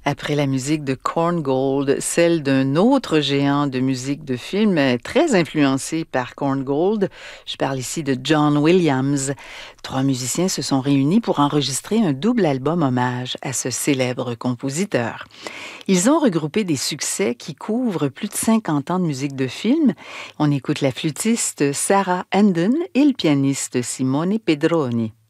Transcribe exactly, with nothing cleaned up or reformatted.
Après la musique de Korngold, celle d'un autre géant de musique de film euh, très influencé par Korngold. Je parle ici de John Williams. Trois musiciens se sont réunis pour enregistrer un double album hommage à ce célèbre compositeur. Ils ont regroupé des succès qui couvrent plus de cinquante ans de musique de film. On écoute la flûtiste Sarah Enden et le pianiste Simone Pedroni.